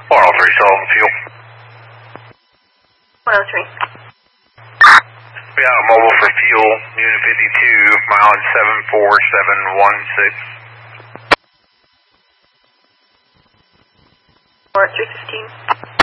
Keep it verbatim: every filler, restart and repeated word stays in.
one oh three, solid fuel. one oh three. We got a mobile for fuel, unit fifty-two, mileage seven four seven one six. Or three fifteen.